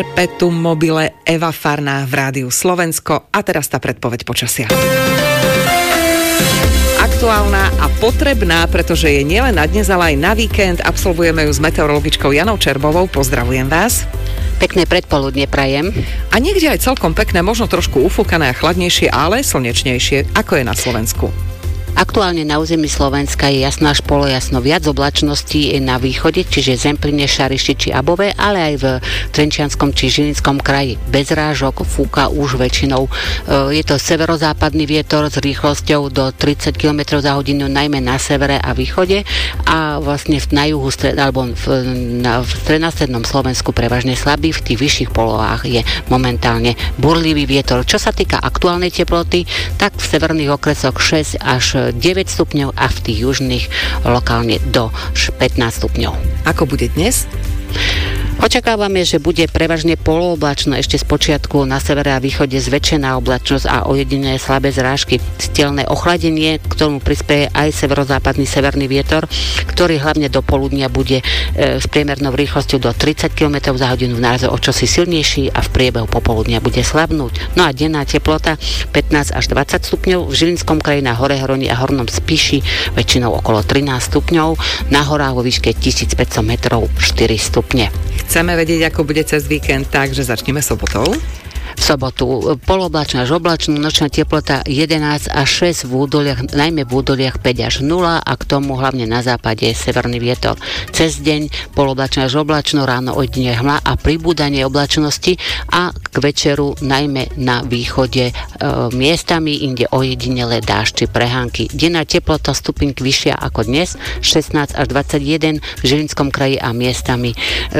Perpetuum mobile, Eva Farná v Rádiu Slovensko a teraz tá predpoveď počasia. Aktuálna a potrebná, pretože je nielen na dnes, ale aj na víkend. Absolvujeme ju s meteorologičkou Janou Čerbovou. Pozdravujem vás. Pekné predpoludne prajem. A niekde aj celkom pekné, možno trošku ufúkané a chladnejšie, ale slnečnejšie. Ako je na Slovensku? Aktuálne na území Slovenska je jasno až polojasno. Viac oblačností je na východe, čiže Zemplíne, Šariši či Above, ale aj v Trenčianskom či Žilinskom kraji. Bez rážok fúka už väčšinou. Je to severozápadný vietor s rýchlosťou do 30 km za hodinu, najmä na severe a východe a vlastne na juhu alebo v strednom Slovensku prevažne slabý. V tých vyšších polohách je momentálne burlivý vietor. Čo sa týka aktuálnej teploty, tak v severných okresoch 6 až 9 stupňov a v tých južných lokálne do 15 stupňov. Ako bude dnes? Očakávame, že bude prevažne polooblačno, ešte z počiatku na severe a východe zväčšená oblačnosť a ojedinelé slabé zrážky. Stelné ochladenie, k tomu prispieje aj severozápadný severný vietor, ktorý hlavne do poludnia bude s priemernou rýchlosťou do 30 km za hodinu v náraze o čosi silnejší a v priebehu popoludnia bude slabnúť. No a denná teplota 15 až 20 stupňov, v Žilinskom kraji na Hore-Hroni a Hornom Spiši väčšinou okolo 13 stupňov, na horách vo výške 1500 metrov 4 stupne. Chceme vedieť, ako bude cez víkend, takže začneme sobotou. V sobotu polooblačná až oblačná, nočná teplota 11 až 6 v údoliach, najmä v údoliach 5 až 0 a k tomu hlavne na západe severný vietor. Cez deň polooblačná až oblačno, ráno ojedinele hmla a pribúdanie oblačnosti a k večeru najmä na východe miestami, inde ojedinele dážď či prehánky. Denná teplota stupinky vyššia ako dnes, 16 až 21 v Žilinskom kraji a miestami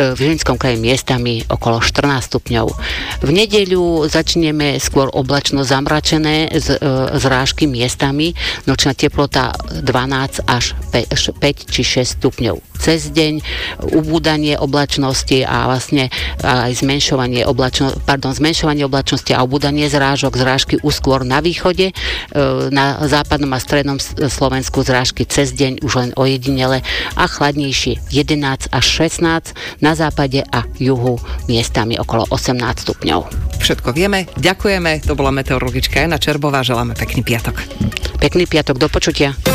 okolo 14 stupňov. V nedeľu začneme skôr oblačno zamračené zrážky miestami, nočná teplota 12 až 5 či 6 stupňov. Cez deň ubúdanie oblačnosti a vlastne aj zmenšovanie oblačnosti a ubúdanie zrážky skôr na východe, na západnom a strednom Slovensku zrážky cez deň už len ojedinele a chladnejšie 11 až 16, na západe a juhu miestami okolo 18 stupňov. Všetko vieme, ďakujeme, to bola meteorologička Jana Čerbová, želáme pekný piatok. Pekný piatok, do počutia.